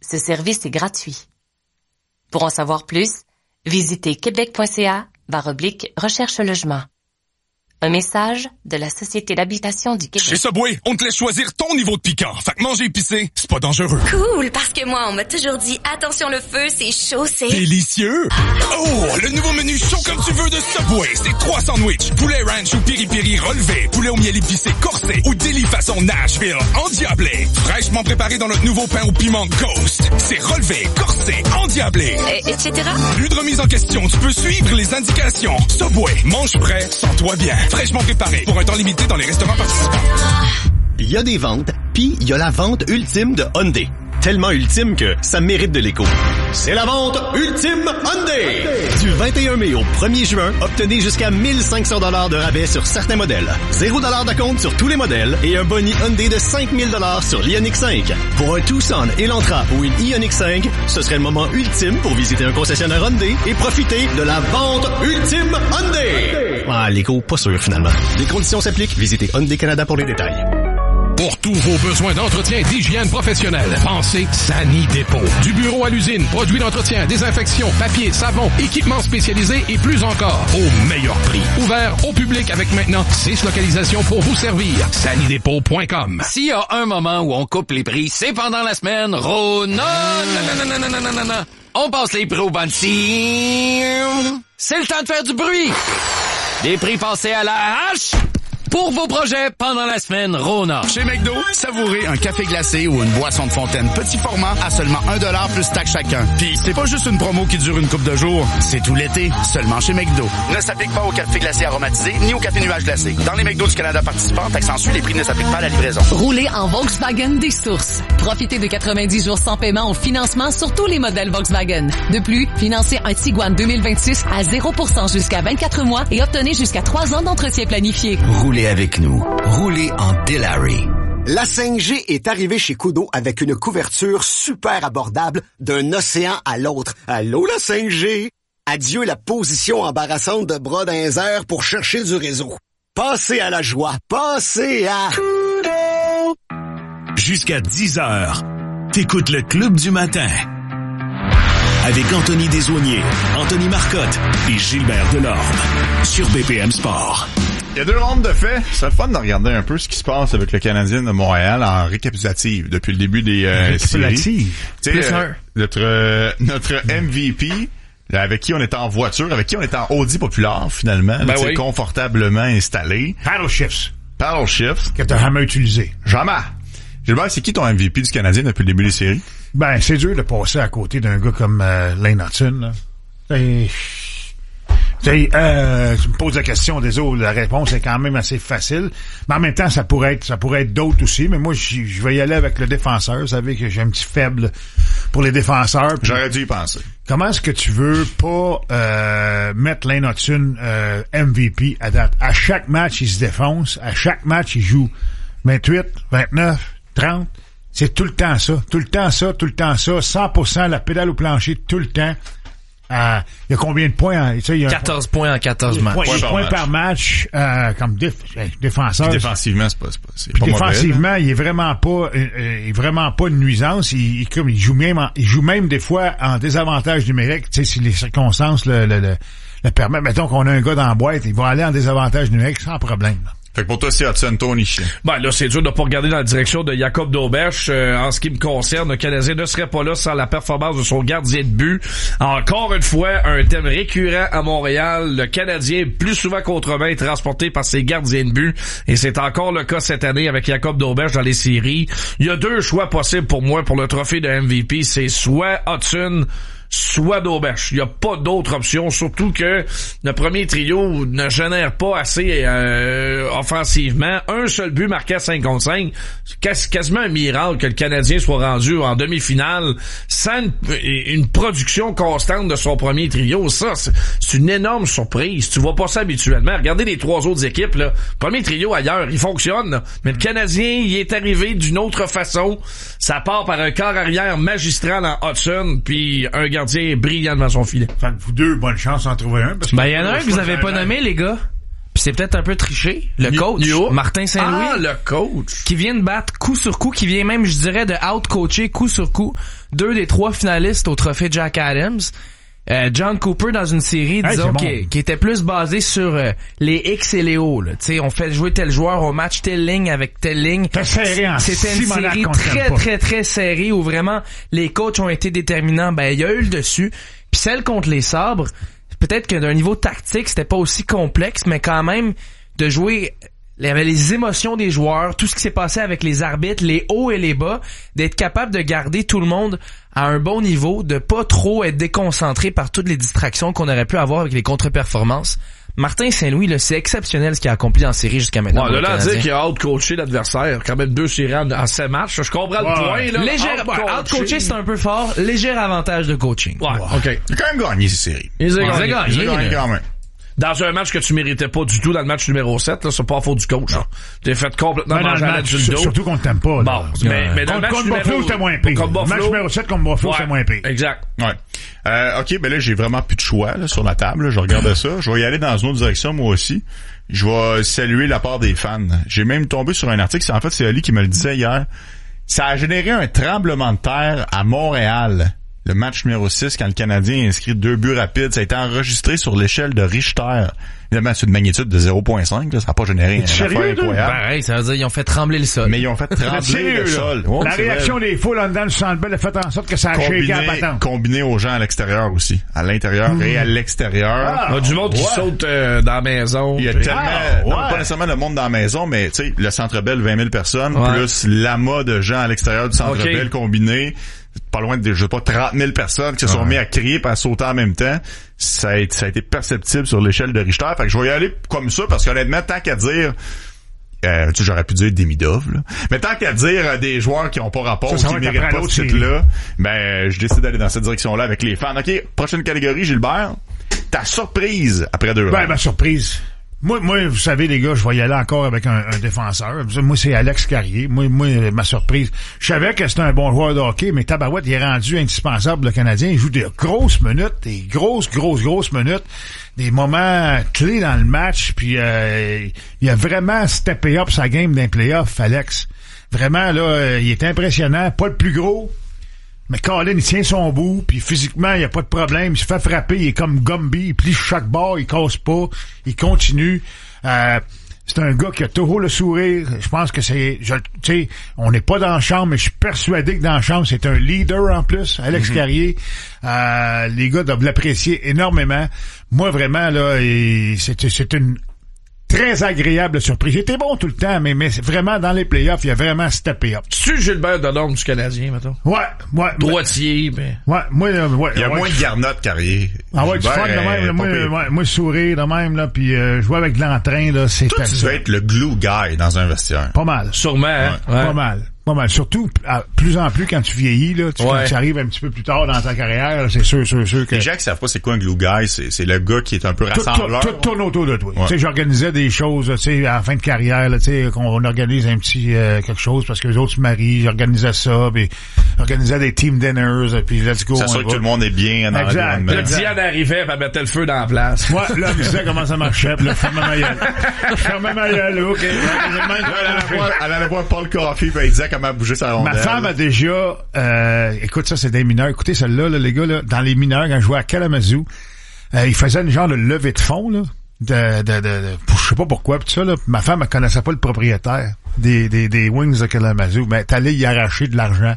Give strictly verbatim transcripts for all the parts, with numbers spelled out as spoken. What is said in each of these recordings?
Ce service est gratuit. Pour en savoir plus, visitez québec.ca barre oblique recherche logement. Un message de la Société d'habitation du Québec. Chez Subway, on te laisse choisir ton niveau de piquant. Fait que manger épicé, c'est pas dangereux. Cool, parce que moi, on m'a toujours dit, attention le feu, c'est chaud, c'est... Délicieux! Oh, le nouveau menu chaud comme tu veux de Subway. C'est trois sandwichs, poulet ranch ou piri-piri relevé, poulet au miel épicé corsé ou deli façon Nashville endiablé. Fraîchement préparé dans notre nouveau pain au piment Ghost. C'est relevé, corsé, endiablé. Et, et cetera. Plus de remise en question, tu peux suivre les indications. Subway, mange prêt, sens-toi bien. Fraîchement préparé pour un temps limité dans les restaurants participants. Il y a des ventes, puis il y a la vente ultime de Hyundai. Tellement ultime que ça mérite de l'écho. C'est la vente ultime Hyundai! Du vingt et un mai au premier juin, obtenez jusqu'à mille cinq cents dollars de rabais sur certains modèles. zéro dollar d'acompte sur tous les modèles et un boni Hyundai de cinq mille dollars sur l'Ioniq cinq. Pour un Tucson, Elantra ou une Ioniq cinq, ce serait le moment ultime pour visiter un concessionnaire Hyundai et profiter de la vente ultime Hyundai! Ah, l'écho, pas sûr finalement. Les conditions s'appliquent. Visitez Hyundai Canada pour les détails. Pour tous vos besoins d'entretien et d'hygiène professionnelle, pensez Sani Dépôt. Du bureau à l'usine, produits d'entretien, désinfection, papier, savon, équipements spécialisés et plus encore, au meilleur prix. Ouvert au public avec maintenant six localisations pour vous servir. Sani Dépôt point com. S'il y a un moment où on coupe les prix, c'est pendant la semaine Rona. Non, non, non, non, non, non, non, non. On passe les prix au Bansi. C'est le temps de faire du bruit. Des prix passés à la hache. Pour vos projets pendant la semaine Rona. Chez McDo, savourez un café glacé ou une boisson de fontaine petit format à seulement un dollar plus taxe chacun. Puis c'est pas juste une promo qui dure une couple de jours, c'est tout l'été, seulement chez McDo. Ne s'applique pas au café glacé aromatisé ni au café nuage glacé. Dans les McDo du Canada participants, taxe en sus, les prix ne s'appliquent pas à la livraison. Roulez en Volkswagen des sources. Profitez de quatre-vingt-dix jours sans paiement au financement sur tous les modèles Volkswagen. De plus, financez un Tiguan deux mille vingt-six à zéro pour cent jusqu'à vingt-quatre mois et obtenez jusqu'à trois ans d'entretien planifié. Roulez avec nous. Roulez en Delary. La cinq G est arrivée chez Koodo avec une couverture super abordable d'un océan à l'autre. Allô, la cinq G? Adieu la position embarrassante de bras dans les airs pour chercher du réseau. Passez à la joie. Passez à... Koodo! Jusqu'à dix heures, t'écoutes le Club du matin. Avec Anthony Desaulniers, Anthony Marcotte et Gilbert Delorme. Sur B P M Sport. Il y a deux rondes de faits. C'est le fun de regarder un peu ce qui se passe avec le Canadien de Montréal en récapitulative depuis le début des euh, séries. Plus euh, un. Notre, euh, notre M V P, là, avec qui on était en voiture, avec qui on était en Audi populaire finalement, ben oui. Confortablement installé. Paddle Shifts. Paddle Shifts. Que t'as jamais utilisé. Jamais. Gilbert, c'est qui ton M V P du Canadien depuis le début des séries? Ben, c'est dur de passer à côté d'un gars comme euh, Lane Hutson, là. Et... T'sais, euh, tu me poses la question, désolé, la réponse est quand même assez facile. Mais en même temps, ça pourrait être, ça pourrait être d'autres aussi. Mais moi, je vais y aller avec le défenseur. Vous savez que j'ai un petit faible pour les défenseurs. J'aurais dû y penser. Comment est-ce que tu veux pas euh, mettre Lane Hutson euh, M V P à date? À chaque match, il se défonce. À chaque match, il joue vingt-huit, vingt-neuf, trente. C'est tout le temps ça. Tout le temps ça, tout le temps ça. cent pour cent la pédale au plancher tout le temps. Euh, il y a combien de points? Tu sais, il y a quatorze points en quatorze matchs. Points, points, par, points match. par match euh, comme déf, défenseur. Puis défensivement, c'est pas, c'est pas, c'est pas défensivement, mauvais, il est vraiment pas, euh, il est vraiment pas une nuisance. Il, il, comme il joue même, en, il joue même des fois en désavantage numérique. Tu sais, si les circonstances le, le, le, le permettent. Mettons qu'on a un gars dans la boîte, il va aller en désavantage numérique sans problème. Là. Fait que pour toi, c'est Hudson, Tony Chien. Ben là, c'est dur de pas regarder dans la direction de Jacob Dauberche. Euh, en ce qui me concerne, le Canadien ne serait pas là sans la performance de son gardien de but. Encore une fois, un thème récurrent à Montréal. Le Canadien, plus souvent qu'autrement, est transporté par ses gardiens de but. Et c'est encore le cas cette année avec Jacob Dauberche dans les séries. Il y a deux choix possibles pour moi pour le trophée de M V P. C'est soit Hudson, soit Dauberche. Il n'y a pas d'autre option, surtout que le premier trio ne génère pas assez euh, offensivement. Un seul but marqué à cinq contre cinq. C'est quasiment un miracle que le Canadien soit rendu en demi-finale sans une, une production constante de son premier trio. Ça, c'est, c'est une énorme surprise. Tu vois pas ça habituellement. Regardez les trois autres équipes, là. Premier trio ailleurs, il fonctionne, là. Mais le Canadien, il est arrivé d'une autre façon. Ça part par un corps arrière magistral en Hudson, puis un gardien brillant devant son filet. Fait que vous deux, bonne chance d'en trouver un. Ben, il y en a un que vous avez pas nommé, les gars. Puis c'est peut-être un peu triché, le New- coach, New- Martin Saint-Louis. Ah, le coach. Qui vient de battre coup sur coup, qui vient même, je dirais, de out-coacher coup sur coup deux des trois finalistes au trophée Jack Adams. Euh, John Cooper dans une série, hey, disons, bon. qui, qui était plus basée sur euh, les X et les O. Tu sais, on fait jouer tel joueur au match, telle ligne avec telle ligne. C'était serré en C'était une simonac série qu'on très, t'aime pas. très, très serrée où vraiment les coachs ont été déterminants. Ben, il y a eu le dessus. Puis celle contre les Sabres, peut-être que d'un niveau tactique, c'était pas aussi complexe, mais quand même, de jouer... Il y avait les émotions des joueurs, tout ce qui s'est passé avec les arbitres, les hauts et les bas, d'être capable de garder tout le monde à un bon niveau, de pas trop être déconcentré par toutes les distractions qu'on aurait pu avoir avec les contre-performances. Martin Saint-Louis, là, c'est exceptionnel ce qu'il a accompli en série jusqu'à maintenant. Ouais, de là à dire qu'il a out-coaché l'adversaire, quand même deux séries en, en sept matchs, je comprends Ouais. le point, là. Léger, Out-coaché. out-coaché, c'est un peu fort. Léger avantage de coaching. Ouais, OK. Il a quand même gagné ces séries. Il les a Ouais, gagnés. il a gagné, Il a gagné là. quand même. Dans un match que tu méritais pas du tout, dans le match numéro sept, là, c'est pas à faute du coach, là. T'es fait complètement Mais dans manger le à la match, sur le dos. surtout qu'on t'aime pas. Là. Bon, mais, mais dans le Contre, match contre numéro... Buffalo, c'était moins pire. Contre Le Buffalo. match numéro sept contre Buffalo, Ouais, c'était moins pire. Exact. Ouais. Euh, ok, ben là, j'ai vraiment plus de choix là, sur la table. Là. Je regardais ça. Je vais y aller dans une autre direction, moi aussi. Je vais saluer la part des fans. J'ai même tombé sur un article. C'est, en fait, c'est Ali qui me le disait hier. Ça a généré un tremblement de terre à Montréal. Le match numéro six, quand le Canadien a inscrit deux buts rapides, ça a été enregistré sur l'échelle de Richter. Évidemment, c'est une magnitude de zéro virgule cinq. Là, ça n'a pas généré un affaire incroyable. Pareil, ça veut dire qu'ils ont fait trembler le sol. Mais ils ont fait trembler Sérieux, le là. sol. Ouais, La c'est réaction vrai. des foules en dedans du Centre Bell a fait en sorte que ça a shaké à la Combiné, patente. combiné aux gens à l'extérieur aussi. À l'intérieur Mmh. et à l'extérieur. Ah, Il y a du monde qui ouais. saute euh, dans la maison. Il y a puis- tellement, Ah, non, ouais. pas nécessairement le monde dans la maison, mais tu sais, le Centre Bell, vingt mille personnes, Ouais. plus l'amas de gens à l'extérieur du Centre Ok. Bell combiné, pas loin de, je sais pas, trente mille personnes qui se sont Ouais. mis à crier et à sauter en même temps. Ça a, été- ça a été perceptible sur l'échelle de Richter. Fait que je vais y aller comme ça parce qu'honnêtement, tant qu'à dire, euh, tu sais, j'aurais pu dire Demidov, là. Mais tant qu'à dire euh, des joueurs qui ont pas rapport, Ça, ça qui va être méritent après pas l'autre ce série. titre-là, ben, je décide d'aller dans cette direction-là avec les fans. OK, prochaine catégorie, Gilbert. Ta surprise après deux Ben, rounds. ma surprise. Moi, moi, vous savez, les gars, je vais y aller encore avec un, un défenseur. Moi, c'est Alex Carrier. Moi, moi, ma surprise. Je savais que c'était un bon joueur de hockey, mais Tabarouette, il est rendu indispensable, le Canadien. Il joue des grosses minutes, des grosses, grosses, grosses minutes, des moments clés dans le match, puis euh, il a vraiment steppé up sa game d'un playoff, Alex. Vraiment, là, euh, il est impressionnant. Pas le plus gros, mais Colin, il tient son bout, puis physiquement, il n'y a pas de problème. Il se fait frapper, il est comme Gumby, il plie chaque barre, il casse pas, il continue. Euh, c'est un gars qui a toujours le sourire. Je pense que c'est... je- Tu sais, on n'est pas dans la chambre, mais je suis persuadé que dans la chambre, c'est un leader en plus, Alex Mm-hmm. Carrier. Euh, les gars doivent l'apprécier énormément. Moi, vraiment, là, et c'est, c'est une... très agréable surprise. J'étais bon tout le temps, mais, mais c'est vraiment dans les playoffs, il a vraiment steppé up. Tu Gilbert Delorme du Canadien, mettons? Ouais, ouais. Droitier, ben. Ouais, moi, euh, ouais. Il y a ouais, moins de garnottes, Carrier. Ah ouais, du Gilbert fun de est même, là, pas moi, pire. ouais, moi, sourire de même, là, puis euh, jouer avec de l'entrain, là, c'est Toi, tu ça. veux être le glue guy dans un vestiaire. Pas mal. Sûrement, hein? Ouais. Pas mal. Pas mal. Surtout, à plus en plus quand tu vieillis, là, tu, Ouais. quand tu arrives un petit peu plus tard dans ta carrière, là, c'est sûr, sûr, sûr que... Les gens qui savent pas c'est quoi un glue guy, c'est, c'est le gars qui est un peu Tout, tout, rassembleur. tout tourne autour de toi. Ouais. Tu sais, j'organisais des choses, tu sais, à la fin de carrière, là, tu sais, qu'on on organise un petit euh, quelque chose parce que les autres se marient, j'organisais ça, puis j'organisais des team dinners, puis let's go. Ça on sûr y que va. tout le monde est bien dans Exact. l'environnement. Le Diane arrivait, elle mettait le feu dans la place. Ouais, là, je sais comment ça marchait, puis là, ferme ma gueule. Ferme ma gueule, ok. Elle allait voir, elle allait voir Paul Coffey, puis elle disait comment bouger sa rondelle. Ma femme a déjà, euh, écoute, ça, c'est des mineurs. Écoutez, celle-là, là, les gars, là, dans les mineurs, quand je jouais à Kalamazoo, euh, ils faisaient une genre de levée de fonds, là, de, de, de, de je sais pas pourquoi, pis tout ça, là. Ma femme, elle connaissait pas le propriétaire des, des, des Wings de Kalamazoo, mais elle allait y arracher de l'argent.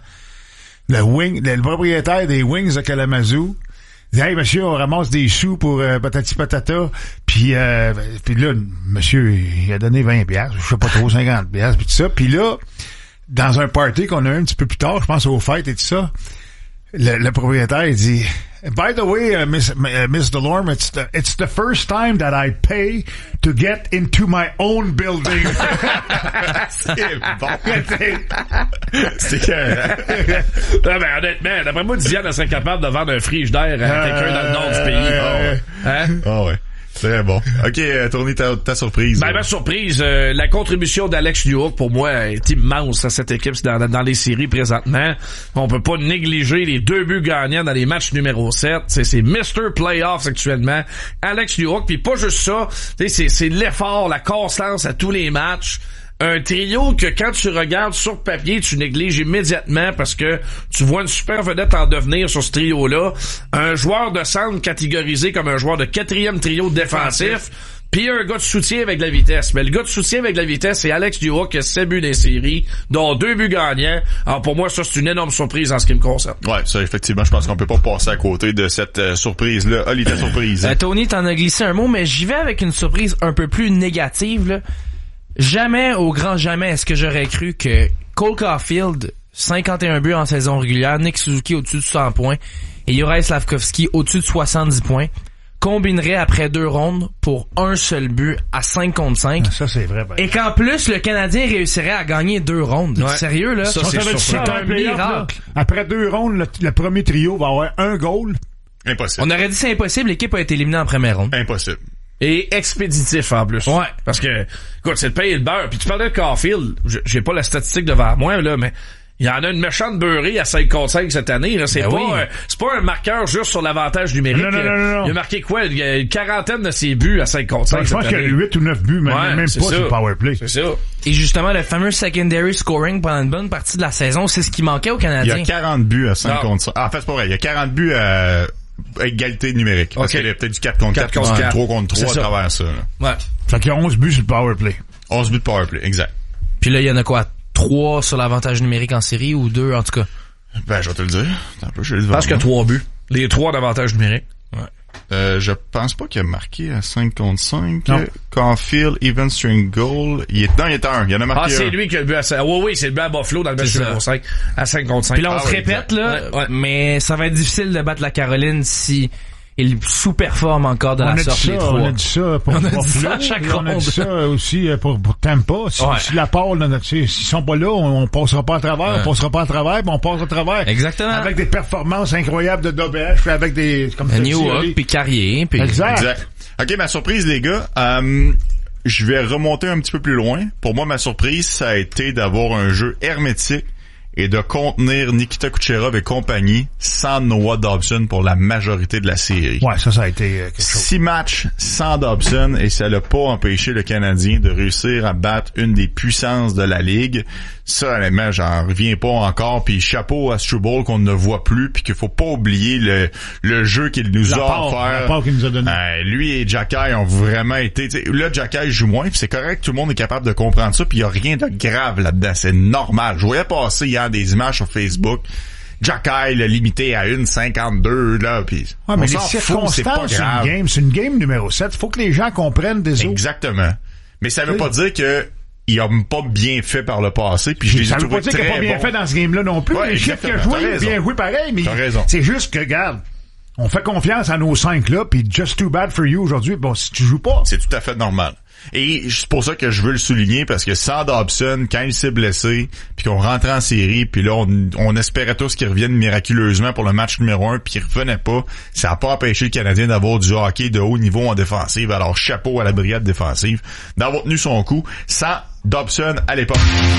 Le wing, le, le propriétaire des Wings de Kalamazoo, dit, hey, monsieur, on ramasse des sous pour euh, patati patata. Puis, euh, puis là, monsieur, il a donné vingt piastres, je sais pas trop, cinquante piastres, puis tout ça. Puis là, dans un party qu'on a eu un petit peu plus tard, je pense aux fêtes et tout ça, le, le propriétaire, il dit, by the way, uh, Miss, uh, Miss Delorme, it's the, it's the first time that I pay to get into my own building. C'est bon. C'est que... Non, ben, honnêtement, d'après moi, Diane, elle serait capable de vendre un frigidaire à quelqu'un dans le nord du pays. Euh, Hein? Ah ouais. Très bon. OK, euh, Tony, ta, ta surprise. Ben, ma surprise, euh, la contribution d'Alex Newhook, pour moi, est immense à cette équipe dans, dans les séries présentement. On peut pas négliger les deux buts gagnants dans les matchs numéro sept. C'est, c'est mister Playoffs actuellement. Alex Newhook, puis pas juste ça, c'est, c'est l'effort, la constance à tous les matchs. Un trio que quand tu regardes sur papier, tu négliges immédiatement parce que tu vois une super vedette en devenir sur ce trio-là. Un joueur de centre catégorisé comme un joueur de quatrième trio défensif. Puis un gars de soutien avec la vitesse. Mais le gars de soutien avec la vitesse, c'est Alex Newhook qui a sept buts des séries, dont deux buts gagnants. Alors pour moi, ça, c'est une énorme surprise en ce qui me concerne. Ouais, ça, effectivement, je pense qu'on peut pas passer à côté de cette euh, surprise-là. Oli, ta surprise. Euh, Tony, t'en as glissé un mot, mais j'y vais avec une surprise un peu plus négative, là. Jamais, au grand jamais, est-ce que j'aurais cru que Cole Caulfield, cinquante et un buts en saison régulière, Nick Suzuki au-dessus de cent points et Juraj Slafkovský au-dessus de soixante-dix points, combineraient après deux rondes pour un seul but à cinq contre cinq. Ça, c'est vrai. Ben. Et qu'en plus, le Canadien réussirait à gagner deux rondes. Ouais. Sérieux, là? Ça, c'est, c'est un miracle. Après deux rondes, le, le premier trio va avoir un goal. Impossible. On aurait dit c'est impossible, l'équipe a été éliminée en première ronde. Impossible. Et expéditif en plus. Ouais. Parce que, écoute, c'est le pain et le beurre. Puis tu parlais de Caulfield, j'ai pas la statistique devant moi, là, mais il y en a une méchante beurrée à cinq contre cinq cette année. Là. C'est, ben pas, oui. euh, c'est pas un marqueur juste sur l'avantage numérique. Non, non, non, non, non. Il a marqué quoi? Il y a une quarantaine de ses buts à cinq contre cinq. Ben, je pense qu'il y a huit ou neuf buts, mais ouais, même pas ça. Sur le powerplay. C'est ça. Et justement, le fameux secondary scoring pendant une bonne partie de la saison, c'est ce qui manquait aux Canadiens. Il y a quarante buts à cinq contre cinq. Ah, en fait, c'est pas vrai. Il y a quarante buts à égalité numérique. Parce okay. qu'il y a peut-être du quatre contre quatre, quatre contre trois contre trois à travers ça. Là. Ouais. Fait qu'il y a onze buts sur le powerplay. onze buts de powerplay, exact. Puis là, il y en a quoi? trois sur l'avantage numérique en série ou deux, en tout cas? Ben, je vais te le dire. Un peu, je je pense qu'il y a trois buts. Les trois d'avantage numérique. Ouais. Euh, je pense pas qu'il a marqué à cinq contre cinq. Non. Caulfield, even string goal. Il est, non, il est à un. Il y en a marqué. Ah, c'est un. lui qui a le but à cinq. Oui, oui, c'est le but à Buffalo dans le match numéro cinq. À cinq contre cinq. Puis là, on ah, se oui, répète, exact. là. Ouais, ouais. Mais ça va être difficile de battre la Caroline si il sous-performe encore de on la a sorte ça, les trois. On a dit ça pour on a Buffalo. dit ça à chaque on a ronde. dit ça aussi pour, pour Tampa. Si, ouais. si la part, là, s'ils sont pas là, on, on passera pas à travers, ouais. on passera pas à travers, puis on passe à travers. Exactement. Avec des performances incroyables de Dobesh, puis avec des, comme tu dis, puis Carrier, puis exact. exact. OK, ma surprise, les gars, euh, je vais remonter un petit peu plus loin. Pour moi, ma surprise, ça a été d'avoir un jeu hermétique et de contenir Nikita Kucherov et compagnie sans Noah Dobson pour la majorité de la série. Ouais, ça, ça a été euh, quelque chose. Six matchs sans Dobson et ça l'a pas empêché le Canadien de réussir à battre une des puissances de la Ligue. Ça, honnêtement, j'en reviens pas encore. Puis chapeau à Struble qu'on ne voit plus, puis qu'il faut pas oublier le le jeu qu'il nous la a part, offert. La part qu'il nous a donné. Euh, lui et Jacky ont vraiment été... Là, Jacky joue moins, puis c'est correct, tout le monde est capable de comprendre ça, puis il y a rien de grave là-dedans. C'est normal. Je voyais passer hier des images sur Facebook. Jacky l'a limité à une cinquante-deux, là, puis ouais, mais les circonstances, c'est une game. C'est une game numéro sept. Faut que les gens comprennent des autres. Exactement. Mais ça veut oui. pas dire que il a pas bien fait par le passé, puis je les ai trouvés très bons. Ça veut pas dire qu'il a pas bien bon. fait dans ce game-là non plus. Ouais, les chiffres qu'il a joué, il a bien joué pareil, mais c'est juste que, regarde, on fait confiance à nos cinq là, puis just too bad for you aujourd'hui. Bon, si tu joues pas. C'est tout à fait normal. Et c'est pour ça que je veux le souligner, parce que sans Dobson, quand il s'est blessé, puis qu'on rentrait en série, puis là, on, on espérait tous qu'il revienne miraculeusement pour le match numéro un, puis il revenait pas. Ça n'a pas empêché le Canadien d'avoir du hockey de haut niveau en défensive. Alors, chapeau à la brigade défensive d'avoir tenu son coup sans Dobson à l'époque.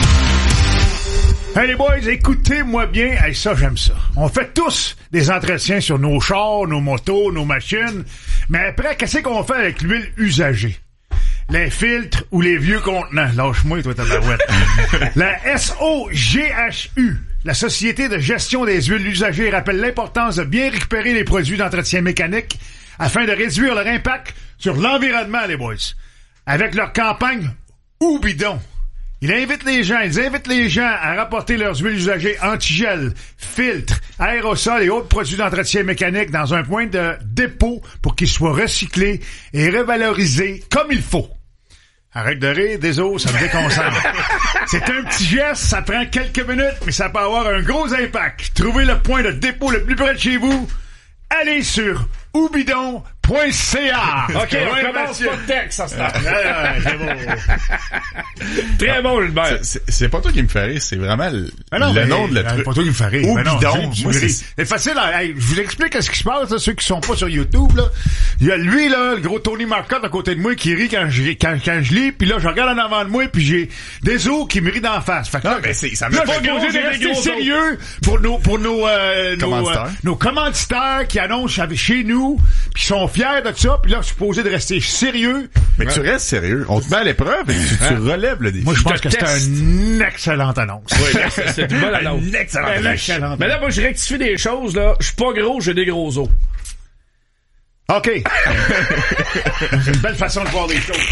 Hey les boys, écoutez-moi bien. Hey, ça, j'aime ça. On fait tous des entretiens sur nos chars, nos motos, nos machines. Mais après, qu'est-ce qu'on fait avec l'huile usagée? Les filtres ou les vieux contenants. Lâche-moi, toi, tabarouette. La S O G H U, la Société de gestion des huiles usagées, rappelle l'importance de bien récupérer les produits d'entretien mécanique afin de réduire leur impact sur l'environnement, les boys. Avec leur campagne « Ou bidon ». Ils invitent les gens, ils invitent les gens à rapporter leurs huiles usagées antigel, filtres, aérosols et autres produits d'entretien mécanique dans un point de dépôt pour qu'ils soient recyclés et revalorisés comme il faut. Arrête de rire, désolé, ça me déconcentre. C'est un petit geste, ça prend quelques minutes, mais ça peut avoir un gros impact. Trouvez le point de dépôt le plus près de chez vous. Allez sur oubidon point point c a. OK, on ouais, commence monsieur. pas de texte, ça se tape. C'est bon. Très bon, Gilbert. C'est, c'est pas toi qui me fait rire, c'est vraiment le, Mais non, le mais, nom de la c'est truc. pas toi qui me fait rire. Ou Mais non, bidon. tu- Moi, tu c'est... ris. C'est facile. Là. Hey, je vous explique ce qui se passe, là, ceux qui sont pas sur YouTube. Là. Il y a lui, là, le gros Tony Marcotte à côté de moi qui rit quand je, quand, quand je lis. Puis là, je regarde en avant de moi puis j'ai des os qui me rient d'en face. Fait que Non, là, mais c'est, ça me là, fait j'ai gros, posé j'ai de des rester gros os. sérieux pour nos, pour nos, euh, nos, Commanditaires. euh, nos commanditaires qui annoncent avec- chez nous puis qui sont fiers de ça. Puis là, je suis posé de rester sérieux. Mais tu restes sérieux. On te met à l'épreuve et tu, tu relèves le défi. Moi, je pense te que c'est teste. une excellente annonce. Oui, c'est, c'est une bonne annonce. Une excellente Une annonce. excellente. Mais là, moi, je rectifie des choses, là. Je suis pas gros, j'ai des gros os. OK. C'est une belle façon de voir les choses.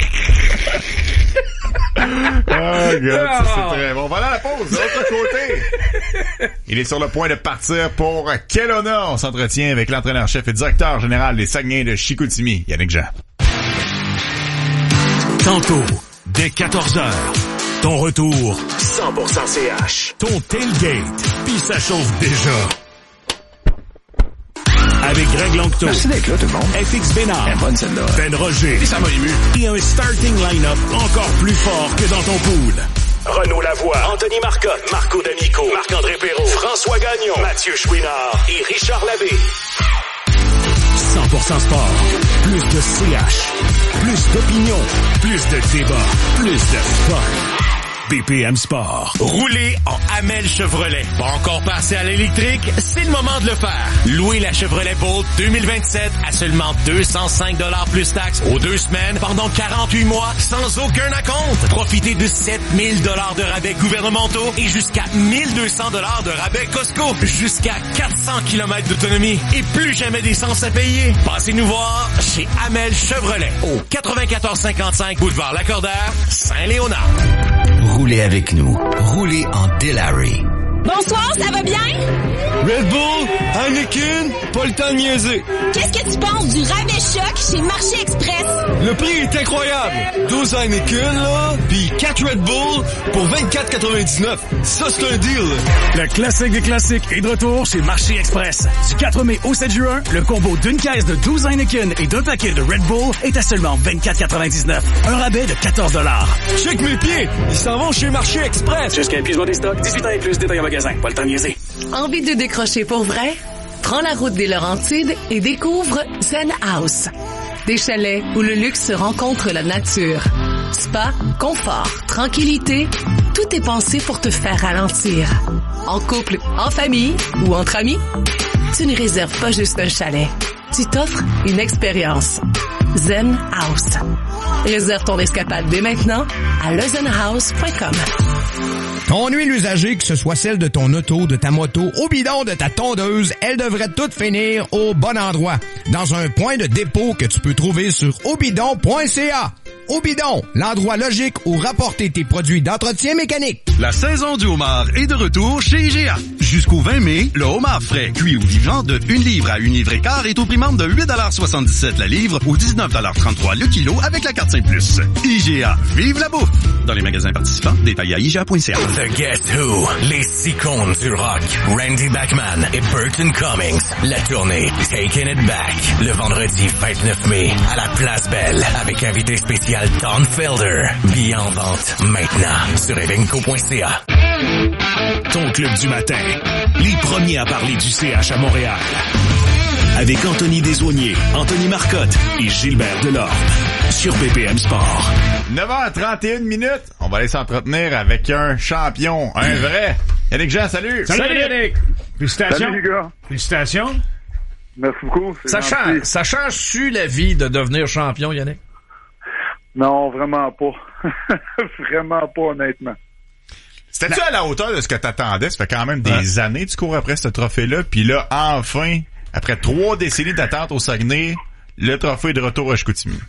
Oh, God, ça, c'est très bon. On va aller à la pause, de l'autre côté. Il est sur le point de partir pour quel honneur? On s'entretient avec l'entraîneur-chef et directeur général des Saguenay de Chicoutimi, Yannick Jean. Tantôt, dès quatorze heures, ton retour cent pour cent C H. Ton tailgate, puis ça chauffe déjà. Avec Greg Longto. Merci d'être là, tout le monde. F X Bénard. Elle est bonne, celle-là. Ben Roger. Et ça m'a ému. Et un starting line-up encore plus fort que dans ton pool. Renaud Lavoie, Anthony Marcotte, Marco D'Amico, Marc-André Perrault, François Gagnon, Mathieu Chouinard et Richard Labbé. cent pour cent sport. Plus de C H. Plus d'opinion. Plus de débat. Plus de fun. B P M Sport. Roulez en Hamel Chevrolet. Pas encore passé à l'électrique? C'est le moment de le faire. Louez la Chevrolet Bolt deux mille vingt-sept à seulement deux cent cinq dollars plus taxes aux deux semaines pendant quarante-huit mois sans aucun acompte. Profitez de sept mille dollars de rabais gouvernementaux et jusqu'à mille deux cents dollars de rabais Costco. Jusqu'à quatre cents kilomètres d'autonomie et plus jamais d'essence à payer. Passez nous voir chez Hamel Chevrolet au quatre-vingt-quatorze cinquante-cinq boulevard Lacordaire, Saint-Léonard. Roulez avec nous. Roulez en Delary. Bonsoir, ça va bien? Red Bull, Heineken, pas le temps de niaiser. Qu'est-ce que tu penses du rabais choc chez Marché Express? Le prix est incroyable. douze Heineken, là, pis quatre Red Bull pour vingt-quatre quatre-vingt-dix-neuf. Ça, c'est un deal. Le classique des classiques est de retour chez Marché Express. Du quatre mai au sept juin, le combo d'une caisse de douze Heineken et d'un paquet de Red Bull est à seulement vingt-quatre quatre-vingt-dix-neuf. Un rabais de quatorze dollars. Check mes pieds, ils s'en vont chez Marché Express. Jusqu'à épuisement des stocks, dix-huit ans et plus, détail en magasin. Pas le temps de niaiser. Envie de décrocher pour vrai? Prends la route des Laurentides et découvre Zen House. Des chalets où le luxe se rencontre la nature. Spa, confort, tranquillité, tout est pensé pour te faire ralentir. En couple, en famille ou entre amis, tu ne réserves pas juste un chalet. Tu t'offres une expérience. Zen House. Réserve ton escapade dès maintenant à le zen house point com. Ton huile usagée, que ce soit celle de ton auto, de ta moto, au bidon de ta tondeuse, elle devrait toutes finir au bon endroit, dans un point de dépôt que tu peux trouver sur obidon point c a. Obidon, l'endroit logique où rapporter tes produits d'entretien mécanique. La saison du homard est de retour chez I G A. Jusqu'au vingt mai, le homard frais, cuit ou vivant de une livre à une livre et quart est au prix membre de huit dollars soixante-dix-sept la livre ou dix-neuf dollars trente-trois le kilo avec la carte cinq plus. I G A, vive la bouffe! Dans les magasins participants, détails à I G A point C A. The Guess Who, les icônes du rock, Randy Bachman et Burton Cummings. La tournée Taking It Back, le vendredi vingt-neuf mai à la Place Belle avec invité spécial Don Felder. Billets en vente maintenant sur evenco point c a. Ton club du matin, les premiers à parler du C H à Montréal. Avec Anthony Desaulniers, Anthony Marcotte et Gilbert Delorme. Sur B P M Sport. neuf heures trente et une minutes. On va aller s'entretenir avec un champion, un vrai. Yannick Jean, salut! Salut, Salut Yannick! Félicitations. Salut les gars. Félicitations. Merci beaucoup. Ça gentil. change, ça change-tu la vie de devenir champion, Yannick? Non, vraiment pas. Vraiment pas, honnêtement. C'était-tu à la hauteur de ce que t'attendais? Ça fait quand même des ouais. années que tu cours après ce trophée-là. Puis là, enfin, après trois décennies d'attente au Saguenay, le trophée est de retour à Chicoutimi.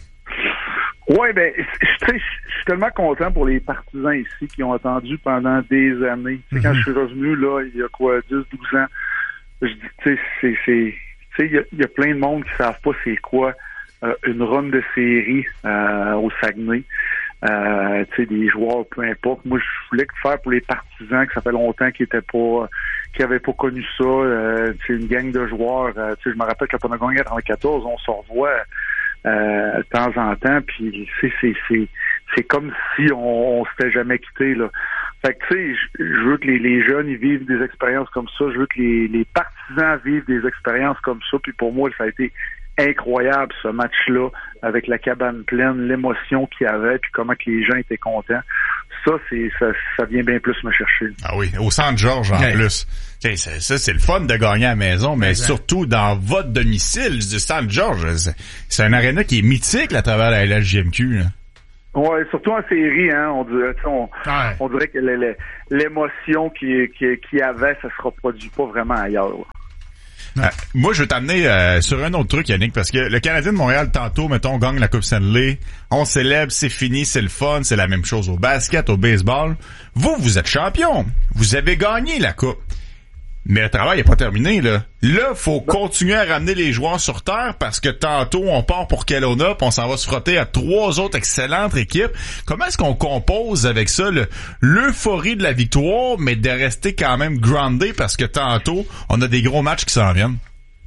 Ouais, ben, je suis tellement content pour les partisans ici qui ont attendu pendant des années. Mm-hmm. Quand je suis revenu, là, il y a quoi, dix douze ans, je dis, tu sais, c'est, c'est, tu sais, il y a, y a plein de monde qui savent pas c'est quoi euh, une run de série euh, au Saguenay. euh, tu sais, des joueurs, peu importe. Moi, je voulais le faire pour les partisans, que ça fait longtemps qu'ils étaient pas, qu'ils avaient pas connu ça. Euh, tu sais, une gang de joueurs. Euh, tu sais, je me rappelle quand on a gagné en quatre-vingt-quatorze, on se revoit euh, de temps en temps, puis c'est c'est c'est c'est comme si on, on s'était jamais quitté là. Fait que tu sais, je, je veux que les, les jeunes ils vivent des expériences comme ça. Je veux que les, les partisans vivent des expériences comme ça. Puis pour moi, ça a été incroyable ce match-là, avec la cabane pleine, l'émotion qu'il y avait, puis comment que les gens étaient contents. Ça, c'est ça, ça vient bien plus me chercher. Ah oui, au Centre Georges en ouais. plus. Okay, ça, ça, c'est le fun de gagner à la maison, mais exact. Surtout dans votre domicile du Centre Georges. C'est, c'est un aréna qui est mythique là, à travers la L H J M Q. Là. Ouais, surtout en série, hein. On dirait, on, ouais. on dirait que le, le, l'émotion qu'il qui, qui y avait, ça se reproduit pas vraiment ailleurs. Euh, moi, je veux t'amener euh, sur un autre truc, Yannick, parce que le Canadien de Montréal, tantôt, mettons, gagne la Coupe Stanley, on célèbre, c'est fini, c'est le fun, c'est la même chose au basket, au baseball. Vous, vous êtes champion. Vous avez gagné la Coupe. Mais le travail n'est pas terminé, là. Là, faut continuer à ramener les joueurs sur terre parce que tantôt, on part pour Kelowna puis on s'en va se frotter à trois autres excellentes équipes. Comment est-ce qu'on compose avec ça, le, l'euphorie de la victoire, mais de rester quand même groundé parce que tantôt, on a des gros matchs qui s'en viennent?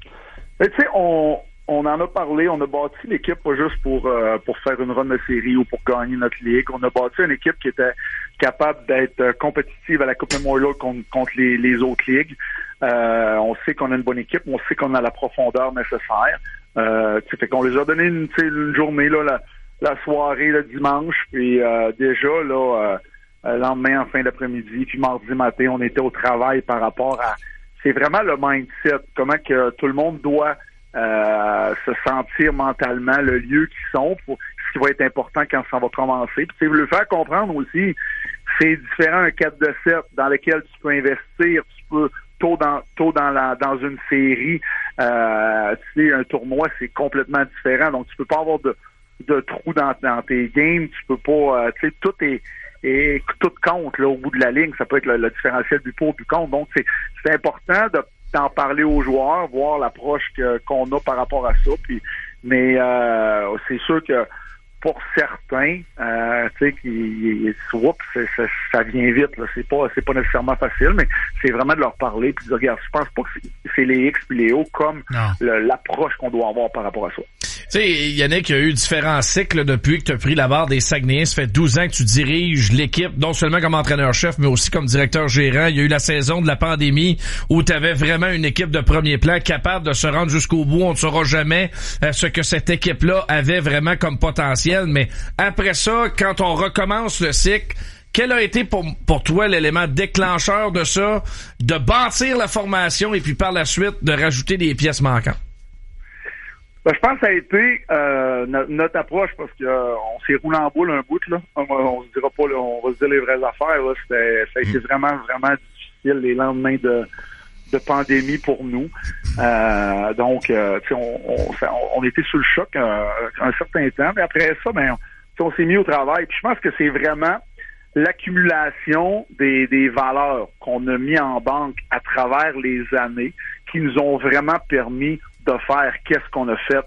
Tu sais, on, on en a parlé, on a bâti l'équipe pas juste pour, euh, pour faire une run de série ou pour gagner notre ligue. On a bâti une équipe qui était capable d'être euh, compétitive à la Coupe Memorial contre, contre les, les autres ligues. Euh, on sait qu'on a une bonne équipe, on sait qu'on a la profondeur nécessaire. Euh, fait qu'on les a donné une, une journée, là, la, la soirée, le dimanche, puis euh, déjà, là, euh, le lendemain en fin d'après-midi, puis mardi matin, on était au travail par rapport à... C'est vraiment le mindset, comment que tout le monde doit euh, se sentir mentalement, le lieu qu'ils sont, pour ce qui va être important quand ça va commencer. Puis le faire comprendre aussi, c'est différent un quatre de sept dans lequel tu peux investir, tu peux tôt dans tôt dans la dans une série, euh, tu sais, un tournoi, c'est complètement différent. Donc tu peux pas avoir de de trous dans, dans tes games, tu peux pas, euh, tu sais, tout est et tout compte là au bout de la ligne. Ça peut être le, le différentiel du pour du contre. Donc c'est c'est important de d'en parler aux joueurs, voir l'approche que, qu'on a par rapport à ça. Puis, mais euh, c'est sûr que pour certains, euh, tu sais, qui, oups, c'est, c'est, ça vient vite. Là. C'est pas, c'est pas nécessairement facile, mais c'est vraiment de leur parler puis de dire, regarde, je pense pas que c'est, c'est les X puis les O comme le, l'approche qu'on doit avoir par rapport à ça. Tu sais, Yannick, il y a eu différents cycles depuis que tu as pris la barre des Saguenayens. Ça fait douze ans que tu diriges l'équipe, non seulement comme entraîneur-chef, mais aussi comme directeur gérant. Il y a eu la saison de la pandémie où tu avais vraiment une équipe de premier plan capable de se rendre jusqu'au bout. On ne saura jamais euh, ce que cette équipe-là avait vraiment comme potentiel. Mais après ça, quand on recommence le cycle, quel a été pour, pour toi l'élément déclencheur de ça, de bâtir la formation et puis par la suite de rajouter des pièces manquantes? Ben, je pense que ça a été euh, notre, notre approche parce que euh, on s'est roulé en boule un bout là. On, on se dira pas, là, on va se dire les vraies affaires. Là. C'était, ça a été vraiment vraiment difficile les lendemains de, de pandémie pour nous. Euh, donc, euh, tu sais, on, on, on était sous le choc euh, un certain temps, mais après ça, ben, on, on s'est mis au travail. Puis je pense que c'est vraiment l'accumulation des, des valeurs qu'on a mis en banque à travers les années qui nous ont vraiment permis de faire qu'est-ce qu'on a fait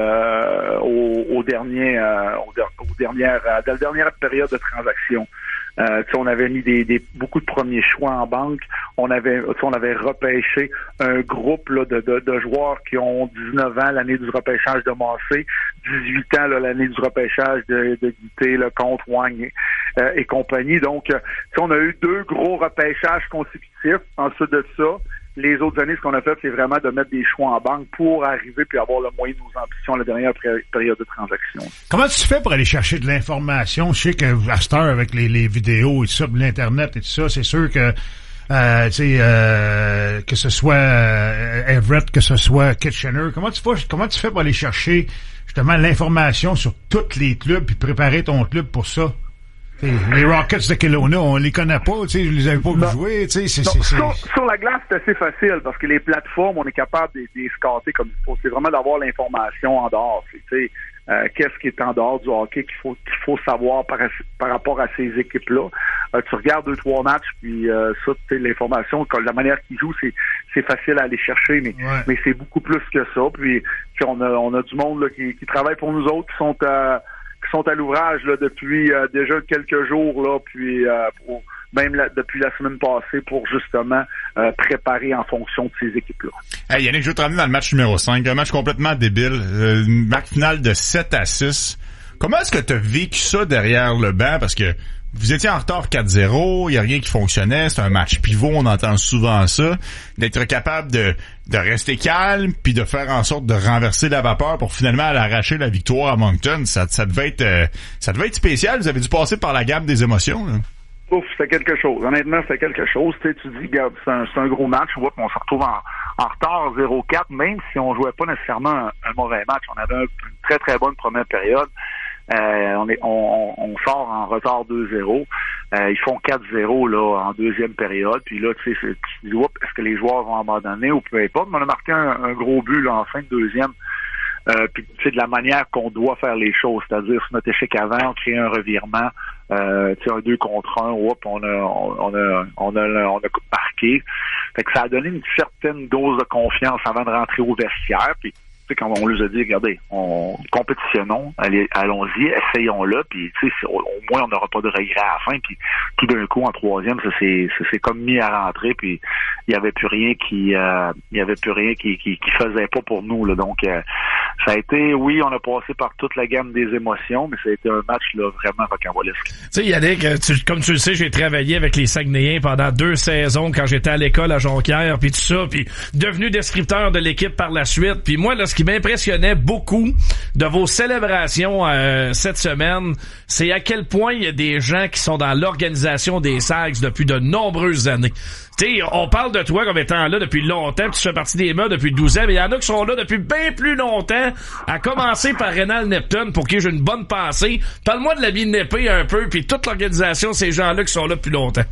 euh, au, au dernier, euh, au, au dernière, euh, dans la dernière période de transaction. Euh, on avait mis des, des beaucoup de premiers choix en banque. On avait, on avait repêché un groupe là, de, de, de joueurs qui ont dix-neuf ans l'année du repêchage de Massé, dix-huit ans là, l'année du repêchage de, de Guité, le Comte, Wang et, euh, et compagnie. Donc, on a eu deux gros repêchages consécutifs. Ensuite de ça, les autres années, ce qu'on a fait, c'est vraiment de mettre des choix en banque pour arriver puis avoir le moyen de nos ambitions à la dernière période de transaction. Comment tu fais pour aller chercher de l'information? Je sais que à cette heure, avec les, les vidéos et tout ça, l'Internet et tout ça, c'est sûr que euh, tu sais euh, que ce soit euh, Everett, que ce soit Kitchener, comment tu fais, comment tu fais pour aller chercher justement l'information sur tous les clubs puis préparer ton club pour ça? T'sais, les Rockets de Kelowna, on les connaît pas, tu sais, je les avais pas vu jouer, tu sais, c'est, c'est, c'est... Sur, sur la glace, c'est assez facile, parce que les plateformes, on est capable de les scatter comme il faut. C'est vraiment d'avoir l'information en dehors, tu sais, euh, qu'est-ce qui est en dehors du hockey qu'il faut, qu'il faut savoir par, par rapport à ces équipes-là. Euh, tu regardes deux, trois matchs, puis euh, ça, tu sais, l'information, la manière qu'ils jouent, c'est, c'est facile à aller chercher, mais, ouais. mais c'est beaucoup plus que ça. Puis, puis on a, on a du monde là, qui, qui travaille pour nous autres, qui sont, euh, qui sont à l'ouvrage là depuis euh, déjà quelques jours là, puis euh, pour, même la, depuis la semaine passée pour justement euh, préparer en fonction de ces équipes-là. Hey Yannick, je veux te ramener dans le match numéro cinq, un match complètement débile, euh, une match finale de sept à six. Comment est-ce que tu as vécu ça derrière le banc? Parce que vous étiez en retard quatre zéro, il n'y a rien qui fonctionnait, c'est un match pivot, on entend souvent ça. D'être capable de, de rester calme puis de faire en sorte de renverser la vapeur pour finalement aller arracher la victoire à Moncton, ça, ça devait être euh, ça devait être spécial. Vous avez dû passer par la gamme des émotions, là. Ouf, c'était quelque chose. Honnêtement, c'était quelque chose. Tu sais, tu dis, regarde, c'est un, c'est un gros match. On se retrouve en, en retard zéro quatre, même si on jouait pas nécessairement un, un mauvais match. On avait un, une très, très bonne première période. Euh, on, est, on, on sort en retard deux zéro. Euh, ils font quatre zéro là en deuxième période. Puis là, tu sais, tu dis, oups, est-ce que les joueurs vont abandonner ou peu importe. Mais on a marqué un, un gros but là, en fin de deuxième. Euh, puis tu sais, de la manière qu'on doit faire les choses, c'est-à-dire sur notre échec avant, on crée un revirement, euh, tu sais, un deux contre un, oups, on a, on a, on a, on a marqué. Fait que ça a donné une certaine dose de confiance avant de rentrer au vestiaire. Puis quand on leur a dit, regardez, on compétitionnons, allez, allons-y, essayons-le, puis tu sais, au, au moins on n'aura pas de regrets à la fin, puis tout d'un coup en troisième, ça s'est, ça s'est comme mis à rentrer, puis il y avait plus rien qui, euh, il y avait plus rien qui, qui, qui faisait pas pour nous là. Donc euh, ça a été, oui, on a passé par toute la gamme des émotions, mais ça a été un match là vraiment rocambolesque. Tu sais, Yannick, tu, comme tu le sais, j'ai travaillé avec les Saguenayens pendant deux saisons quand j'étais à l'école à Jonquière, puis tout ça, puis devenu descripteur de l'équipe par la suite, puis moi là, ce qui m'impressionnait beaucoup de vos célébrations euh, cette semaine, c'est à quel point il y a des gens qui sont dans l'organisation des Sags depuis de nombreuses années. Tu sais, on parle de toi comme étant là depuis longtemps, tu fais partie des meubles depuis douze ans, mais il y en a qui sont là depuis bien plus longtemps, à commencer par Rénal Neptune, pour qui j'ai une bonne pensée. Parle-moi de la vie de Népé un peu, puis toute l'organisation, ces gens-là qui sont là depuis longtemps.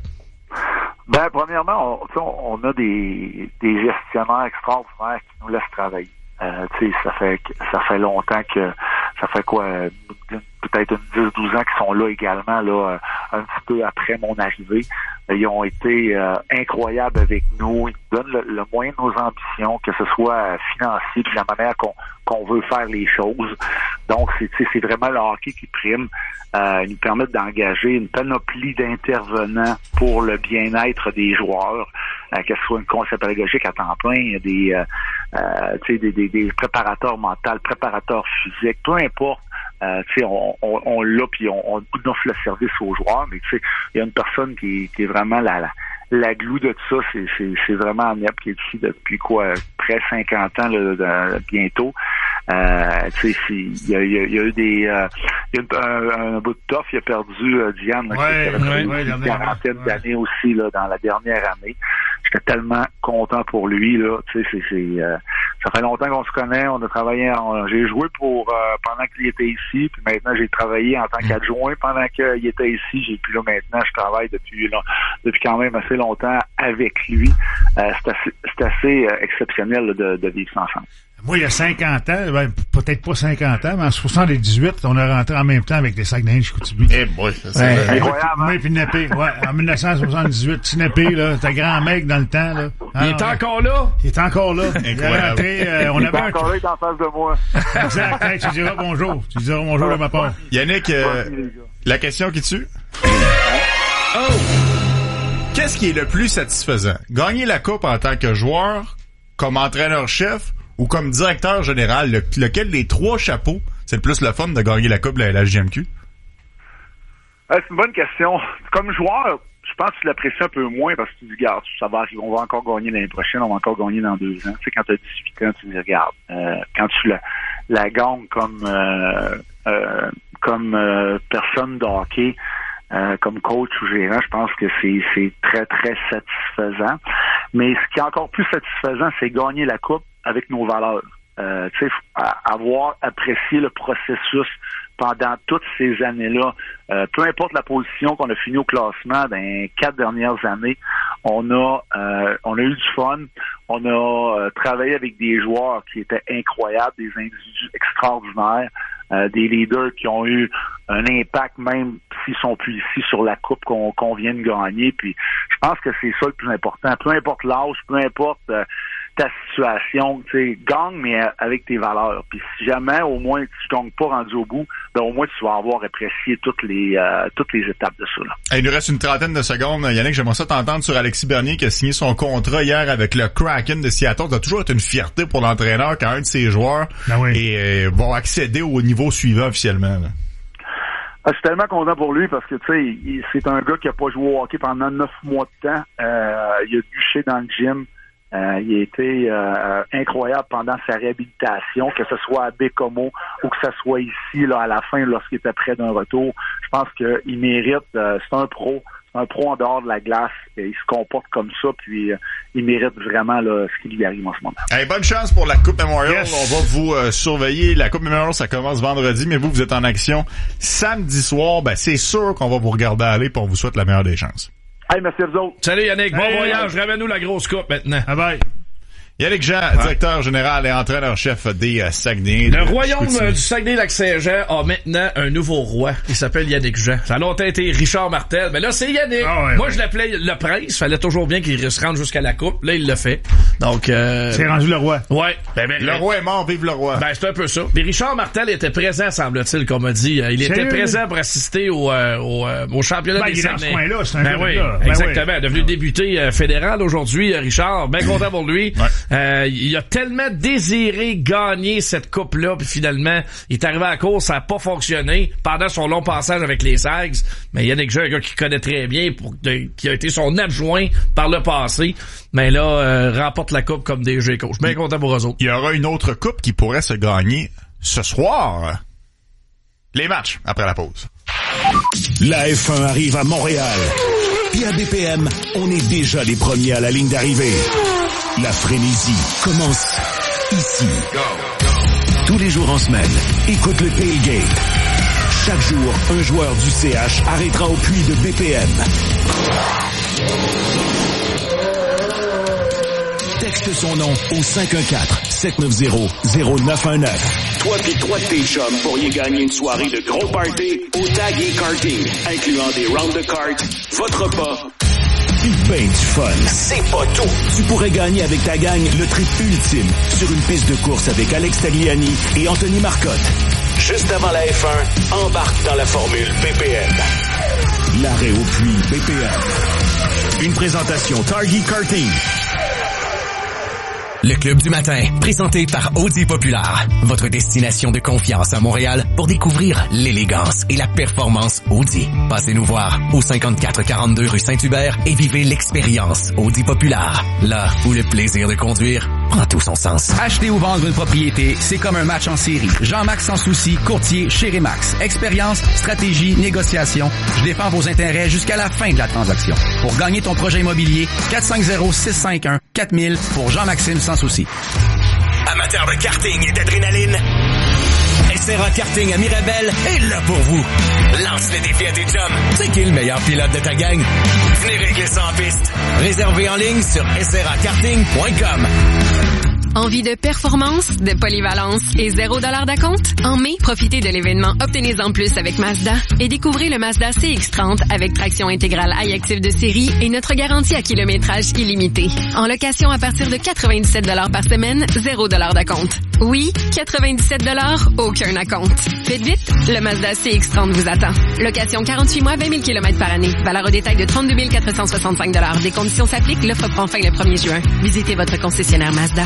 Ben, premièrement, on, on a des, des gestionnaires extraordinaires qui nous laissent travailler. Euh, tu sais, ça fait ça fait longtemps que ça fait quoi peut-être une dix douze ans qu'ils sont là également là un petit peu après mon arrivée. Ils ont été euh, incroyables avec nous. Ils nous donnent le, le moyen de nos ambitions, que ce soit financier, de la manière qu'on qu'on veut faire les choses. Donc, c'est, c'est vraiment le hockey qui prime. Euh, ils nous permettent d'engager une panoplie d'intervenants pour le bien-être des joueurs, euh, que ce soit une conseil pédagogique à temps plein, des, euh, euh, tu sais, des, des, des préparateurs mentaux, préparateurs physiques, peu importe. Euh, tu sais, on, on, on l'a puis on, on offre le service aux joueurs, mais tu sais, il y a une personne qui, qui est vraiment la, la, la glue de tout ça, c'est, c'est, c'est vraiment Nep qui est ici depuis quoi, près cinquante ans là, de, bientôt. Euh, tu sais, il y a, y, a, y a eu des, euh, y a une, un, un bout de toffe, il a perdu euh, Diane, là, ouais, qui avait ouais, une ouais, quarantaine ouais. d'années aussi là dans la dernière année. J'étais tellement content pour lui là, tu sais, c'est, c'est euh, ça fait longtemps qu'on se connaît, on a travaillé, en, j'ai joué pour euh, pendant qu'il était ici, puis maintenant j'ai travaillé en tant qu'adjoint pendant qu'il était ici, j'ai puis là maintenant je travaille depuis là, depuis quand même assez longtemps avec lui. Euh, c'est assez, c'est assez euh, exceptionnel là, de, de vivre ça ensemble. Moi, il y a cinquante ans, ben, peut-être pas cinquante ans, mais en soixante-dix-huit, on est rentré en même temps avec les Saguenayens de Chicoutimi. Eh boy, ça c'est ouais. Incroyable. Moi et puis Népé, ouais, en dix-neuf cent soixante-dix-huit, petit Népé, là, t'as grand mec dans le temps, là. Ah, il est ouais. encore là? Il est encore là. Il est rentré, euh, on il avait est encore un... là, il est en face de moi. Exact, hey, tu diras bonjour. Tu diras bonjour de ma part. Yannick, euh, la question qui tue? Oh! Qu'est-ce qui est le plus satisfaisant? Gagner la coupe en tant que joueur, comme entraîneur-chef, ou comme directeur général, le, lequel des trois chapeaux, c'est le plus le fun de gagner la coupe de la, la J M Q? Euh, c'est une bonne question. Comme joueur, je pense que tu l'apprécies un peu moins parce que tu dis, regarde, ça va arriver, on va encore gagner l'année prochaine, on va encore gagner dans deux ans. Tu sais, quand tu as dix-huit ans, tu dis, regarde, euh, quand tu la, la gagnes comme, euh, euh, comme euh, personne de hockey, euh, comme coach ou gérant, je pense que c'est, c'est très, très satisfaisant. Mais ce qui est encore plus satisfaisant, c'est gagner la coupe avec nos valeurs. Euh, tu sais, avoir apprécié le processus pendant toutes ces années-là, euh, peu importe la position qu'on a fini au classement dans les quatre dernières années, on a euh, on a eu du fun, on a euh, travaillé avec des joueurs qui étaient incroyables, des individus extraordinaires, euh, des leaders qui ont eu un impact même s'ils sont plus ici sur la coupe qu'on, qu'on vient de gagner. Puis je pense que c'est ça le plus important. Peu importe l'âge, peu importe euh, ta situation, tu sais, gagne, mais avec tes valeurs. Puis si jamais, au moins, tu gagnes pas rendu au bout, ben au moins, tu vas avoir apprécié toutes les euh, toutes les étapes de ça. Là. Hey, il nous reste une trentaine de secondes. Yannick, j'aimerais ça t'entendre sur Alexis Bernier qui a signé son contrat hier avec le Kraken de Seattle. Ça doit toujours être une fierté pour l'entraîneur quand un de ses joueurs ben oui. et, euh, va accéder au niveau suivant officiellement. Là. Je suis tellement content pour lui parce que, tu sais, c'est un gars qui a pas joué au hockey pendant neuf mois de temps. Euh, il a bûché dans le gym. Euh, il a été euh, incroyable pendant sa réhabilitation, que ce soit à Bécomo ou que ce soit ici, là, à la fin, lorsqu'il était près d'un retour. Je pense qu'il mérite, euh, c'est un pro, c'est un pro en dehors de la glace. Et il se comporte comme ça, puis euh, il mérite vraiment là, ce qui lui arrive en ce moment. Hey, bonne chance pour la Coupe Memorial. Yes. On va vous euh, surveiller. La Coupe Memorial, ça commence vendredi, mais vous, vous êtes en action samedi soir. Ben, c'est sûr qu'on va vous regarder aller, puis on vous souhaite la meilleure des chances. Hey, merci à vous autres. Salut Yannick, bon hey, voyage, hey. ramène-nous la grosse coupe maintenant. Bye bye. Yannick Jean, ouais. directeur général et entraîneur-chef des euh, Saguenay. Le royaume euh, du Saguenay-Lac-Saint-Jean a maintenant un nouveau roi. Il s'appelle Yannick Jean. Ça a longtemps été Richard Martel, mais là c'est Yannick. Oh, ouais, Moi ouais. je l'appelais le prince. Fallait toujours bien qu'il se rende jusqu'à la coupe. Là il le fait. Donc euh... c'est rendu le roi. Ouais. Ben, ben, le roi est mort, vive le roi. Ben c'est un peu ça. Mais Richard Martel était présent, semble-t-il, comme on dit. Il était Salut. présent pour assister au euh, au, euh, au championnat ben, des Saguenay. Ben, là, c'est un ben, oui, là. exactement. Ben, oui. Devenu député euh, fédéral aujourd'hui, euh, Richard. Ben content pour lui. Ouais. Euh, il a tellement désiré gagner cette coupe-là, puis finalement, il est arrivé à la course, ça n'a pas fonctionné pendant son long passage avec les Sags. Mais Yannick Jean, un gars qui connaît très bien, pour, de, qui a été son adjoint par le passé, mais là, euh, remporte la coupe comme D G coach. Bien content pour eux autres. Il y aura une autre coupe qui pourrait se gagner ce soir. Les matchs après la pause. La F un arrive à Montréal. Puis à B P M, on est déjà les premiers à la ligne d'arrivée. La frénésie commence ici. Go, go. Tous les jours en semaine, écoute le Tailgate. Chaque jour, un joueur du C H arrêtera au puits de B P M. Texte son nom au cinq un quatre, sept neuf zéro, zéro neuf un neuf. Toi pis trois de tes chums pourriez gagner une soirée de gros party au Tag et Karting, incluant des rounds de cartes, votre repas, pis ben du fun. C'est pas tout. Tu pourrais gagner avec ta gang le trip ultime sur une piste de course avec Alex Tagliani et Anthony Marcotte. Juste avant la F un, embarque dans la formule B P M. L'arrêt au puits B P M. Une présentation Target Karting. Le Club du matin, présenté par Audi Populaire, votre destination de confiance à Montréal pour découvrir l'élégance et la performance Audi. Passez nous voir au cinquante-quatre quarante-deux rue Saint-Hubert et vivez l'expérience Audi Populaire, là où le plaisir de conduire prend tout son sens. Acheter ou vendre une propriété, c'est comme un match en série. Jean-Max Sans Souci, courtier chez Remax. Expérience, stratégie, négociation. Je défends vos intérêts jusqu'à la fin de la transaction. Pour gagner ton projet immobilier, quatre cinq zéro, six cinq un, quatre mille pour Jean-Maxime Sans Souci. Amateur de karting et d'adrénaline, S R A Karting à Mirabel est là pour vous. Lance le défi à tes chums. C'est qui le meilleur pilote de ta gang? Venez régler ça en piste. Réservez en ligne sur s r a karting point com. Envie de performance, de polyvalence et zéro dollar d'acompte? En mai, profitez de l'événement Obtenez-en plus avec Mazda et découvrez le Mazda C X trente avec traction intégrale iActive de série et notre garantie à kilométrage illimité. En location à partir de quatre-vingt-dix-sept dollars par semaine, zéro dollar d'acompte. Oui, quatre-vingt-dix-sept dollars, aucun acompte. Faites vite, le Mazda C X trente vous attend. Location quarante-huit mois, vingt mille kilomètres par année. Valeur au détail de trente-deux mille quatre cent soixante-cinq dollars. Des conditions s'appliquent, l'offre prend fin le premier juin. Visitez votre concessionnaire Mazda.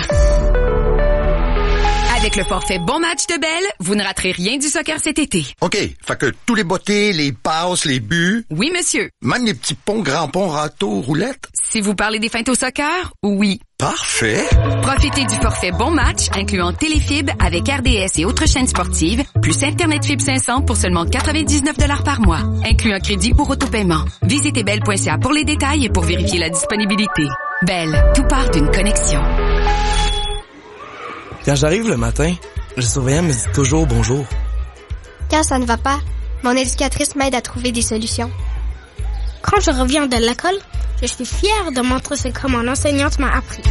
Avec le forfait Bon Match de Bell, vous ne raterez rien du soccer cet été. OK, fait que tous les bottées, les passes, les buts... Oui, monsieur. Même les petits ponts, grands ponts, râteaux, roulettes... Si vous parlez des feintes au soccer, oui. Parfait. Profitez du forfait Bon Match, incluant Téléfib avec R D S et autres chaînes sportives, plus Internet Fibre cinq cents pour seulement quatre-vingt-dix-neuf dollars par mois, inclut un crédit pour autopaiement. Visitez bell point c a pour les détails et pour vérifier la disponibilité. Bell, tout part d'une connexion. Quand j'arrive le matin, le surveillant me dit toujours bonjour. Quand ça ne va pas, mon éducatrice m'aide à trouver des solutions. Quand je reviens de l'école, je suis fière de montrer ce que mon enseignante m'a appris.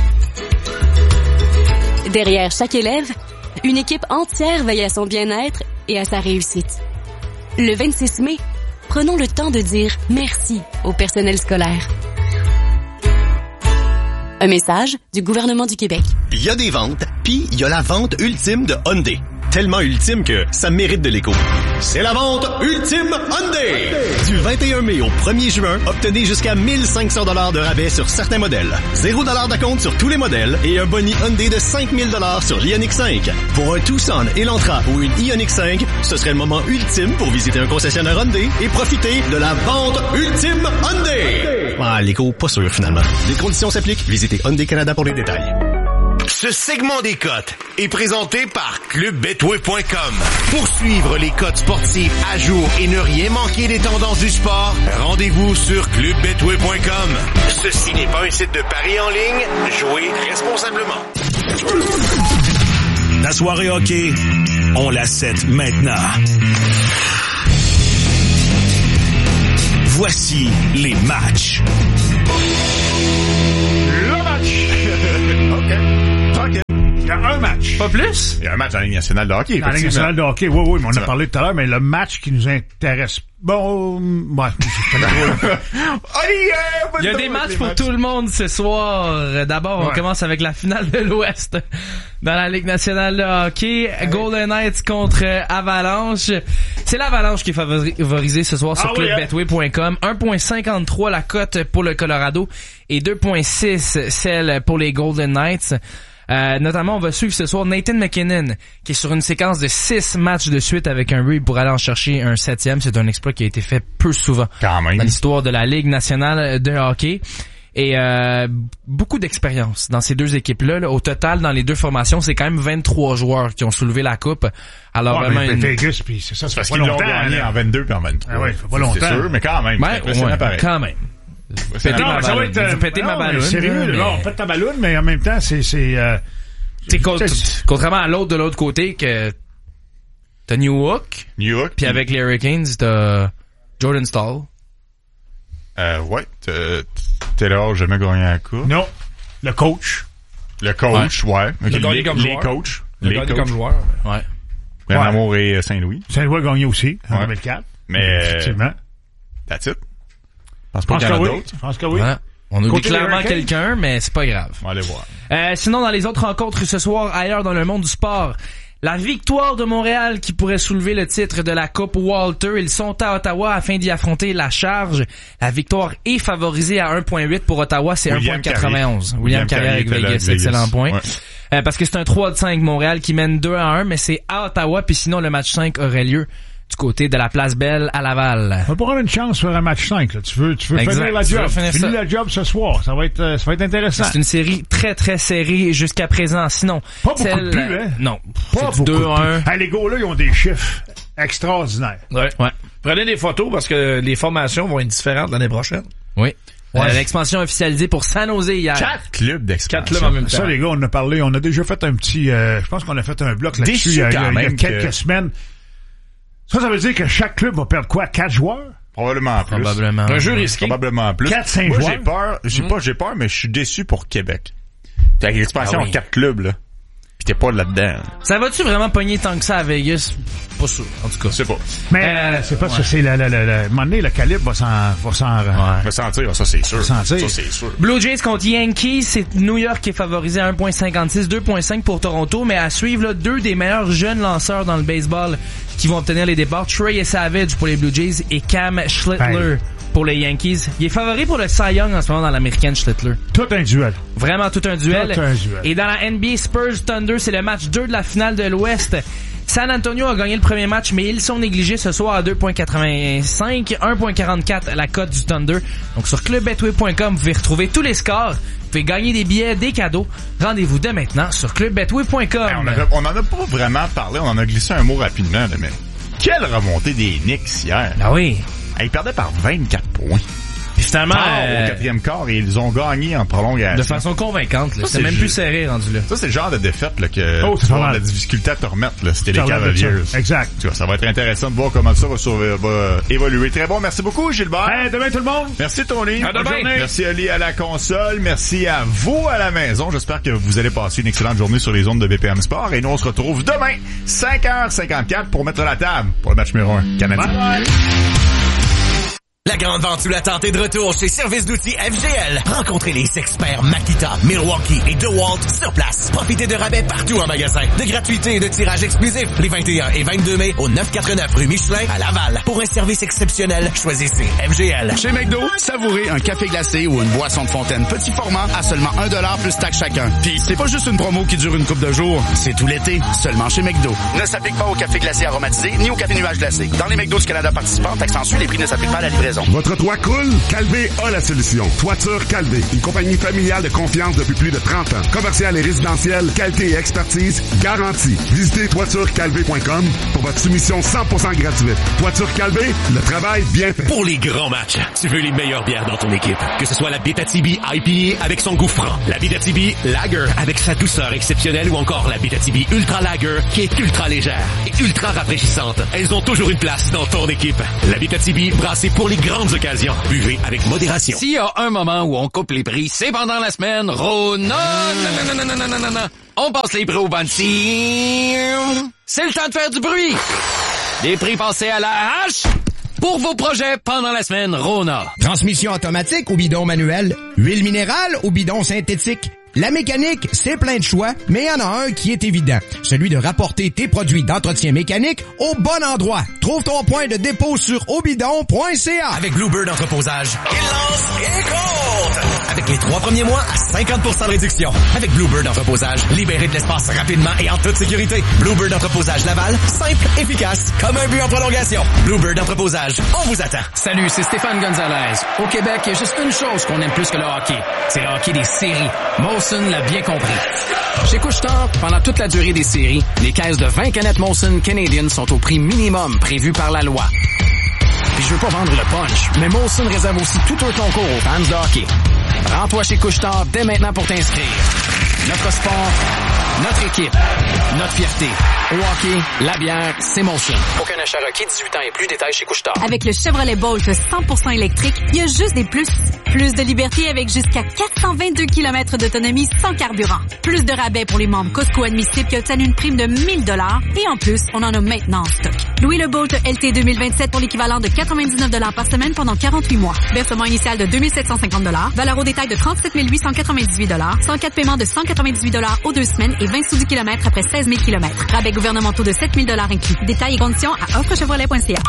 Derrière chaque élève, une équipe entière veille à son bien-être et à sa réussite. Le vingt-six mai, prenons le temps de dire merci au personnel scolaire. Un message du gouvernement du Québec. Il y a des ventes, puis il y a la vente ultime de Hyundai. Tellement ultime que ça mérite de l'écho. C'est la vente ultime Hyundai! Du vingt et un mai au premier juin, obtenez jusqu'à mille cinq cents dollars de rabais sur certains modèles. zéro dollar d'acompte sur tous les modèles et un boni Hyundai de cinq mille dollars sur l'Ioniq cinq. Pour un Tucson, Elantra ou une Ioniq cinq, ce serait le moment ultime pour visiter un concessionnaire Hyundai et profiter de la vente ultime Hyundai! Ah, l'écho, pas sûr finalement. Les conditions s'appliquent. Visitez Hyundai Canada pour les détails. Ce segment des cotes est présenté par club betway point com. Pour suivre les cotes sportives à jour et ne rien manquer des tendances du sport, rendez-vous sur club betway point com. Ceci n'est pas un site de paris en ligne. Jouez responsablement. La soirée hockey, on la set maintenant. Voici les matchs. Le match! OK. Il y a un match. Pas plus? Il y a un match dans la Ligue nationale de hockey. Dans la Ligue nationale de hockey, oui, oui, mais on a parlé tout à l'heure, mais le match qui nous intéresse... Bon, ouais, il y a des matchs pour tout le monde ce soir. D'abord, on ouais. commence avec la finale de l'Ouest dans la Ligue nationale de hockey. Ouais. Golden Knights contre Avalanche. C'est l'Avalanche qui est favorisée ce soir sur ah, club betway point com. un virgule cinquante-trois la cote pour le Colorado et deux virgule six celle pour les Golden Knights. Euh, notamment, on va suivre ce soir Nathan McKinnon, qui est sur une séquence de six matchs de suite avec un but pour aller en chercher un septième. C'est un exploit qui a été fait peu souvent Quand même. dans l'histoire de la Ligue nationale de hockey. Et euh, beaucoup d'expérience dans ces deux équipes-là. Là. Au total, dans les deux formations, c'est quand même vingt-trois joueurs qui ont soulevé la coupe. Alors ouais, vraiment mais une... Vegas, puis c'est ça, ça parce fait qu'ils pas l'ont longtemps. gagné Là. en vingt-deux puis en vingt-trois. Ah ouais, ça fait pas longtemps. C'est sûr, mais quand même. Ouais, ouais, pareil. quand même. Péter non, ma ça va être, euh, péter ma ballonne. Sérieux, mais... non, pète ta ballonne, mais en même temps, c'est, c'est, euh, c'est contre, contrairement à l'autre de l'autre côté que t'as New York. New York. Puis avec les Hurricanes, t'as Jordan Staal. Euh, ouais. T'es là, jamais gagné un coup. Non. Le coach. Le coach, ouais. ouais. Okay. Le les, comme les joueur. coachs. Le les coachs coachs. comme joueur. Ouais. Bernard ouais. Amour et Saint-Louis. Saint-Louis a gagné aussi, en ouais. deux mille quatre. Mais, effectivement. That's it. Je pense Je pas pense qu'il y en a que oui. d'autres. Je pense que oui. Ouais. On oublie Côté clairement quelqu'un, mais c'est pas grave. On va aller voir. Euh, sinon, dans les autres rencontres ce soir, ailleurs dans le monde du sport, la victoire de Montréal qui pourrait soulever le titre de la Coupe Walter. Ils sont à Ottawa afin d'y affronter la Charge. La victoire est favorisée à un virgule huit pour Ottawa, c'est un virgule quatre-vingt-onze. William Carrière avec Vegas, excellent point. Ouais. Euh, parce que c'est un trois à cinq Montréal qui mène deux à un, mais c'est à Ottawa, puis sinon le match cinq aurait lieu du côté de la Place Belle à Laval. On va prendre une chance sur un match cinq. Là. Tu veux, tu veux exact. finir la tu job. Finir Finis la job ce soir. Ça va être, ça va être intéressant. C'est une série très très serrée jusqu'à présent. Sinon, pas beaucoup celle... de buts, hein? Non, pas c'est deux à un. Ah, les gars-là, ils ont des chiffres extraordinaires. Ouais. ouais. Prenez des photos parce que les formations vont être différentes l'année prochaine. Oui. Ouais. Euh, l'expansion officialisée pour San Jose hier. Quatre clubs d'expansion. Quatre clubs en même temps. Ça, les gars, on en a parlé. On a déjà fait un petit... Euh, je pense qu'on a fait un bloc là-dessus il y a, il y a, il y a quelques que... semaines. Ça, ça veut dire que chaque club va perdre quoi? Quatre joueurs? Probablement plus. Probablement. Un jeu risqué. Probablement plus. Quatre, cinq Moi, joueurs. j'ai peur. J'ai mmh. pas, j'ai peur, mais je suis déçu pour Québec. Avec l'expansion ah oui. en quatre clubs, là. Pis t'es pas là-dedans. Ça va-tu vraiment pogner tant que ça à Vegas? Pas sûr, en tout cas. Je sais pas. Mais, euh, c'est pas ouais. ça, c'est la, la, la, la, à un moment donné, le calibre va s'en, va s'en, ouais. va sentir, ça c'est sûr. Va sentir. Ça c'est sûr. Blue Jays contre Yankees, c'est New York qui est favorisé à un virgule cinquante-six, deux virgule cinq pour Toronto, mais à suivre, là, deux des meilleurs jeunes lanceurs dans le baseball qui vont obtenir les départs, Trey Savage pour les Blue Jays et Cam Schlittler ben. pour les Yankees. Il est favori pour le Cy Young en ce moment dans l'américaine, Schlittler. Tout un duel. Vraiment tout un duel. Tout un duel. Et dans la N B A, Spurs Thunder, c'est le match deux de la finale de l'Ouest. San Antonio a gagné le premier match, mais ils sont négligés ce soir à deux virgule quatre-vingt-cinq, un virgule quarante-quatre la cote du Thunder. Donc sur club betway point com, vous pouvez retrouver tous les scores. Vous pouvez gagner des billets, des cadeaux. Rendez-vous dès maintenant sur club betway point com. Hey, on, a, on en a pas vraiment parlé, on en a glissé un mot rapidement, là, mais quelle remontée des Knicks hier. Ah oui. Hey, ils perdaient par vingt-quatre points. Puis finalement, euh, au quatrième quart, et ils ont gagné en prolongation. De façon convaincante. Là. Ça, c'est même ju- plus serré rendu là. Ça, c'est le genre de défaite là, que oh, tu vas avoir de la difficulté à te remettre. Là, c'était les Cavaliers. Exact. Tu vois, ça va être intéressant de voir comment ça va, sauver, va évoluer. Très bon. Merci beaucoup, Gilbert. Hey, demain tout le monde. Merci, Tony. À demain. Merci, Ali, à la console. Merci à vous à la maison. J'espère que vous allez passer une excellente journée sur les ondes de B P M Sport. Et nous, on se retrouve demain, cinq heures cinquante-quatre, pour mettre la table pour le match numéro un canadien. Bye bye. La grande vente sous la tente est de retour chez Service d'outils F G L. Rencontrez les experts Makita, Milwaukee et DeWalt sur place. Profitez de rabais partout en magasin, de gratuité et de tirage exclusif les vingt et un et vingt-deux mai au neuf cent quatre-vingt-neuf rue Michelin à Laval. Pour un service exceptionnel, choisissez F G L. Chez McDo, savourez un café glacé ou une boisson de fontaine petit format à seulement un dollar plus taxe chacun. Puis c'est pas juste une promo qui dure une couple de jours, c'est tout l'été, seulement chez McDo. Ne s'applique pas au café glacé aromatisé ni au café nuage glacé. Dans les McDo du Canada participants, taxe en Suisse, les prix ne s'appliquent pas à la livraison. Votre toit coule? Calvé a la solution. Toiture Calvé, une compagnie familiale de confiance depuis plus de trente ans. Commercial et résidentiel, qualité et expertise garantie. Visitez toiture calvé point com pour votre soumission cent pour cent gratuite. Toiture Calvé, le travail bien fait. Pour les grands matchs, tu veux les meilleures bières dans ton équipe. Que ce soit la Abitibi I P A avec son goût franc, la Abitibi Lager avec sa douceur exceptionnelle ou encore la Abitibi Ultra Lager qui est ultra légère et ultra rafraîchissante. Elles ont toujours une place dans ton équipe. La Abitibi brassée pour les grandes occasions. Buvez avec modération. S'il y a un moment où on coupe les prix, c'est pendant la semaine Rona. Non, non, non, non, non, non, non. On passe les prix au banti. C'est le temps de faire du bruit. Des prix passés à la hache pour vos projets pendant la semaine Rona. Transmission automatique ou bidon manuel, huile minérale ou bidon synthétique. La mécanique, c'est plein de choix, mais il y en a un qui est évident. Celui de rapporter tes produits d'entretien mécanique au bon endroit. Trouve ton point de dépôt sur obidon point c a. Avec Bluebird Entreposage, il lance et compte! Avec les trois premiers mois à cinquante pour cent de réduction. Avec Bluebird Entreposage, libérez de l'espace rapidement et en toute sécurité. Bluebird Entreposage Laval, simple, efficace, comme un but en prolongation. Bluebird Entreposage, on vous attend. Salut, c'est Stéphane Gonzalez. Au Québec, il y a juste une chose qu'on aime plus que le hockey. C'est le hockey des séries. Molson l'a bien compris. Chez Couche-Tard, pendant toute la durée des séries, les caisses de vingt canettes Molson Canadian sont au prix minimum prévu par la loi. Puis je veux pas vendre le punch, mais Molson réserve aussi tout un concours aux fans de hockey. Rends-toi chez Couche-Tard dès maintenant pour t'inscrire. Notre sport, notre équipe, notre fierté. Au hockey, la bière, c'est Molson. Aucun achat requis, dix-huit ans et plus, détails chez Couche-Tard. Avec le Chevrolet Bolt cent pour cent électrique, il y a juste des plus. Plus de liberté avec jusqu'à quatre cent vingt-deux kilomètres d'autonomie sans carburant. Plus de rabais pour les membres Costco admissibles qui obtiennent une prime de mille dollars. Et en plus, on en a maintenant en stock. Louis le Bolt L T deux mille vingt-sept pour l'équivalent de quatre-vingt-dix-neuf dollars par semaine pendant quarante-huit mois. Versement initial de deux mille sept cent cinquante dollars. Valeur au détail de trente-sept mille huit cent quatre-vingt-dix-huit dollars. cent quatre paiements de cent quatre-vingt-dix-huit dollars aux deux semaines et vingt sous du kilomètre après seize mille kilomètres. Rabais gouvernementaux de sept mille dollars inclus. Détails et conditions à offre chevrolet point c a.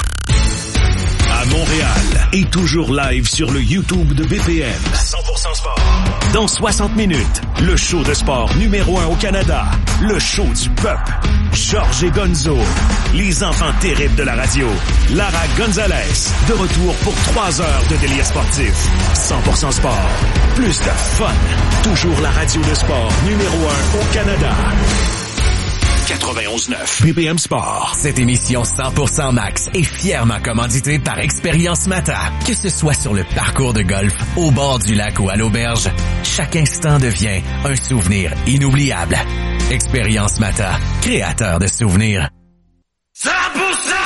À Montréal et toujours live sur le YouTube de B P M. cent pour cent sport. Dans soixante minutes, le show de sport numéro un au Canada. Le show du peuple. Georges et Gonzo. Les enfants terribles de la radio. Lara Gonzalez. De retour pour trois heures de délire sportif. cent pour cent sport. Plus de fun. Toujours la radio de sport numéro un au Canada. quatre-vingt-onze neuf B P M Sport. Cette émission cent pour cent Max est fièrement commanditée par Expérience Mata. Que ce soit sur le parcours de golf, au bord du lac ou à l'auberge, chaque instant devient un souvenir inoubliable. Expérience Mata, créateur de souvenirs. cent pour cent